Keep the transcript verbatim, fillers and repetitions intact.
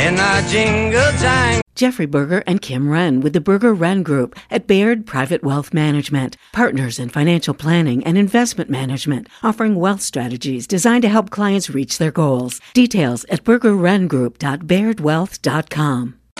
in a jingle jangle. Jeffrey Berger and Kim Wren with the Berger Wren Group at Baird Private Wealth Management, partners in financial planning and investment management, offering wealth strategies designed to help clients reach their goals. Details at berger wren group dot baird wealth dot com.